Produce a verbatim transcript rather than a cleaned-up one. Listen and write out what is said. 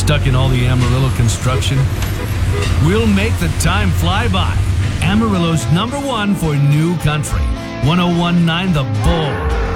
Stuck in all the Amarillo construction? We'll make the time fly by. Amarillo's number one for new country. ten nineteen The Bull.